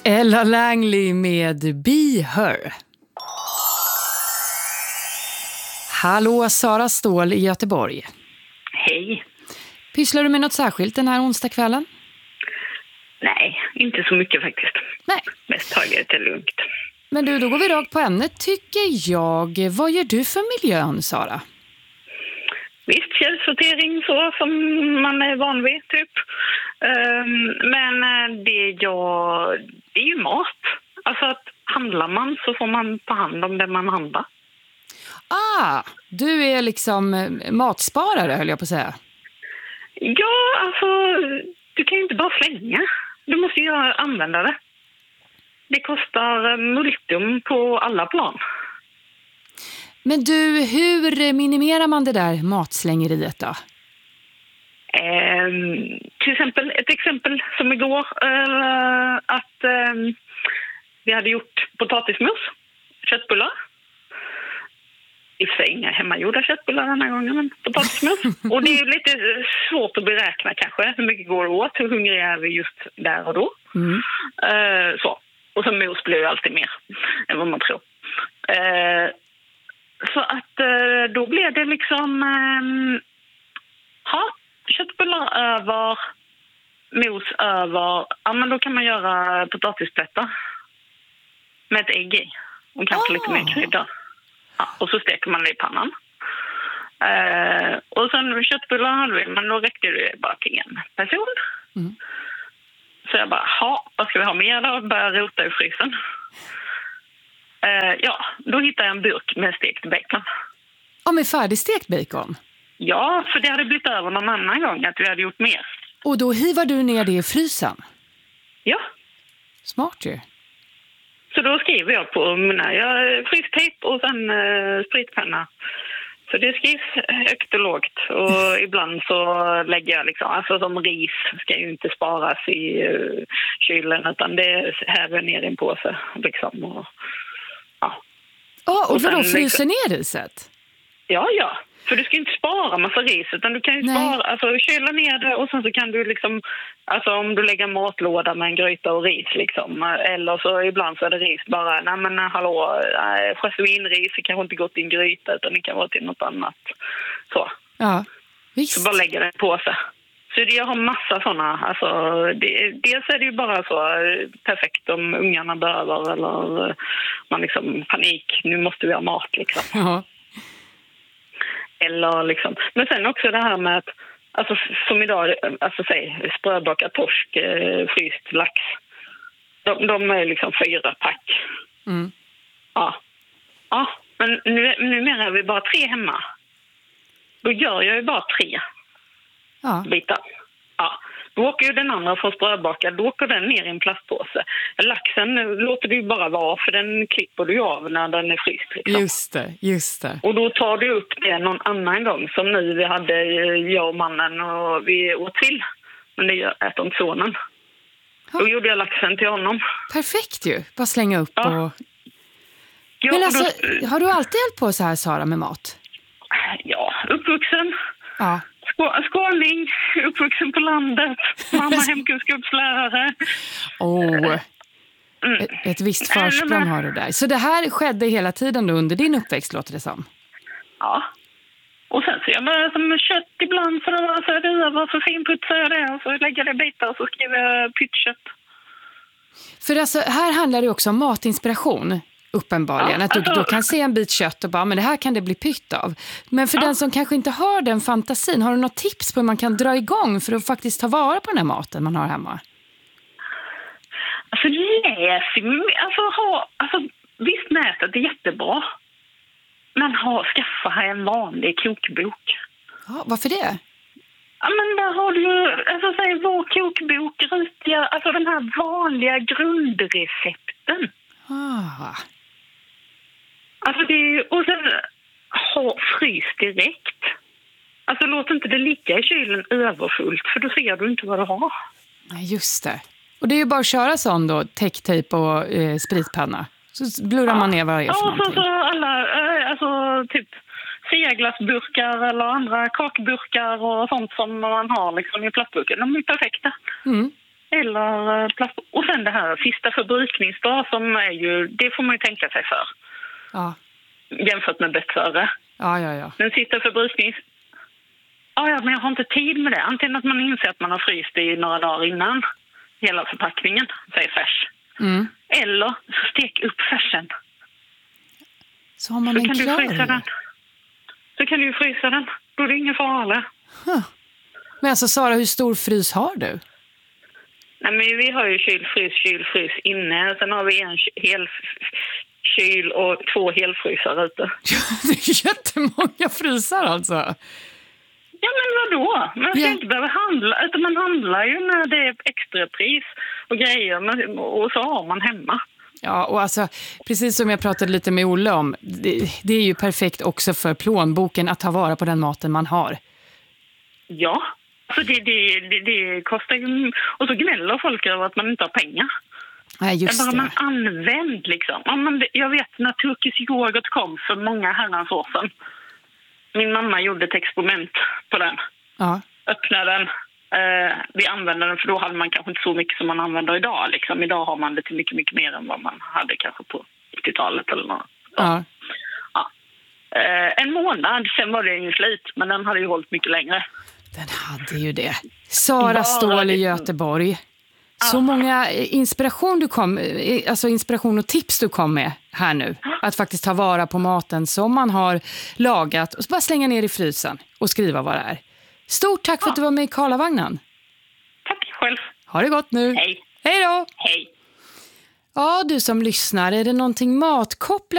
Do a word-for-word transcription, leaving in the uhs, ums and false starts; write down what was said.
Ella Langley med Be Her. Hallå, Sara Ståhl i Göteborg. Hej. Pysslar du med något särskilt den här onsdagskvällen? Nej, inte så mycket faktiskt. Nej. Mest taget är det lugnt. Men du, då går vi rakt på ämnet tycker jag. Vad gör du för miljön, Sara? Visst, källsortering så som man är van vid, typ. Um, men det, jag, det är ju mat. Alltså att handlar man så får man ta hand om det man handlar. Ah, du är liksom matsparare, höll jag på att säga. Ja, alltså, du kan ju inte bara slänga. Du måste ju använda det. Det kostar multum på alla plan. Men du, hur minimerar man det där matslängeriet då? Eh, till exempel, ett exempel som igår, eh, att eh, vi hade gjort potatismos, köttbullar. I och för sig inga hemmagjorda köttbullar den här gången, men potatismos. Och det är ju lite svårt att beräkna kanske hur mycket går det åt, hur hungriga är vi just där och då. Mm. Eh, så. Och så mos blir ju alltid mer än vad man tror. Eh, så att eh, då blev det liksom eh, ha, köttbullar över, mos över. Ja, men då kan man göra potatisplättar med ett ägg i. Och kanske oh. lite mer krydda. Ja, och så steker man det i pannan. Eh, och sen köttbullar hade vi, men då räckte det bara till en person. Mm. Så jag bara, ha, vad ska vi ha mer då? Börja rota i frysen. Eh, ja, då hittade jag en burk med stekt bacon. Ja, med färdigstekt bacon? Ja, för det hade blivit över någon annan gång att vi hade gjort mer. Och då hivar du ner det i frysen? Ja. Smart ju. Så då skriver jag på mina jag, frystejp och sen eh, spritpenna. Så det skrivs högt och lågt. Och ibland så lägger jag liksom, alltså som ris ska ju inte sparas i uh, kylen utan det häver ner i en påse liksom. Och, ja. Oh, och, och vadå, sen, fryser ner riset? Ja, ja. För du ska inte spara massa ris utan du kan ju Nej. spara, alltså kyla ner det och sen så kan du liksom, alltså om du lägger en matlåda med en gryta och ris liksom, eller så ibland så är det ris bara, nej men hallå, jasminris det kanske inte gått i en gryta utan det kan vara till något annat. Så. Ja, visst. Så bara lägger det på sig. Så jag har massa sådana, alltså det, dels är det ju bara så perfekt om ungarna behöver eller man liksom panik, nu måste vi ha mat liksom. Ja. Eller liksom. Men sen också det här med att, alltså som idag, alltså säg sprödbakad torsk, eh, fryst lax. De, de är liksom fyra pack. Mm. Ja. Ja, men nu, numera är vi bara tre hemma. Då gör jag ju bara tre ja. bitar. Ja. Då åker ju den andra från sprödbakad, då åker den ner i en plastpåse. Laxen låter du ju bara vara, för den klipper du av när den är fryst. Liksom. Just det, just det. Och då tar du upp det någon annan gång, som nu vi hade jag och mannen och vi åt till. Men det äter inte sonen. Ja. Då gjorde jag laxen till honom. Perfekt ju, bara slänga upp ja. och... Ja, Men alltså, då... har du alltid hjälpt på så här, Sara, med mat? Ja, uppvuxen. Ja. Skåning, uppvuxen på landet, mamma hemkunskapslärare. Åh, oh, mm. ett, ett visst försprång har du där. Så det här skedde hela tiden då under din uppväxt, låter det som? Ja, och sen så jag bara som kött ibland, så är det över, så finputsar jag det och så lägger jag det bitar och så skriver jag pyttkött. För alltså, här handlar det också om matinspiration. Uppenbarligen, ja, att du alltså, då kan se en bit kött och bara, men det här kan det bli pytt av. Men för ja. den som kanske inte har den fantasin, har du något tips på hur man kan dra igång för att faktiskt ta vara på den här maten man har hemma? Alltså läs, alltså, ha, alltså visst nätet är jättebra. Men ha, skaffa en vanlig kokbok. Ja, varför det? Ja, men där har du ju, alltså säg vår kokbok, rutiga, alltså den här vanliga grundrecepten. Ah. Alltså det är, och sen ha frys direkt. Alltså låt inte det ligga i kylen överfullt, för då ser du inte vad du har. Nej, just det. Och det är ju bara att köra sån då, täcktejp och eh, spritpanna. Så blurrar ja. man ner vad det är för ja, någonting. Ja, så, så alla, eh, alltså typ seglasburkar eller andra kakburkar och sånt som man har liksom i plastburken. De är perfekta. Mm. Eller plast. Och sen det här sista förbrukningsdag som är ju, det får man ju tänka sig för. Ja. Jämfört med bättre. Ja, ja, ja. Den sista förbruknings... Ja, ja, men jag har inte tid med det. Antingen att man inser att man har fryst det i några dagar innan hela förpackningen, säg färs. Mm. Eller så stek upp färsen. Så har man så en kan klar. du frysa den. Så kan du ju frysa den. Då är det ingen fara. Huh. Men alltså Sara, hur stor frys har du? Nej, men vi har ju kylfrys, kylfrys inne. Sen har vi en hel kyl och två helfrysar ute. Det är jättemånga frysar alltså. Ja, men vadå? Man ska Ja. inte behöva handla. Utan man handlar ju när det är extra pris och grejer. Men, och så har man hemma. Ja, och alltså, precis som jag pratade lite med Olle om, det, det är ju perfekt också för plånboken att ta vara på den maten man har. Ja, alltså det, det, det, det kostar ju... Och så gnäller folk över att man inte har pengar. Nej, just bara det. man använd liksom. Ja, men det, jag vet när turkisk yoghurt kom för många herrans år sedan. Min mamma gjorde ett experiment på den. Ja. Öppnade den. Eh, vi använde den för då hade man kanske inte så mycket som man använder idag. Liksom. Idag har man det till mycket, mycket mer än vad man hade kanske på nittiotalet eller något. Ja. Ja. Eh, en månad, sen var det ingen slut. Men den hade ju hållit mycket längre. Den hade ju det. Sara Bara Ståhl i det. Göteborg. Så många inspiration du kom, alltså inspiration och tips du kom med här nu. Att faktiskt ta vara på maten som man har lagat och så bara slänga ner i frysen och skriva vad det är. Stort tack för att du var med i Karlavagnen. Tack själv. Ha det gott nu. Hej. Hej då. Hej. Ja, du som lyssnar, är det någonting matkopplat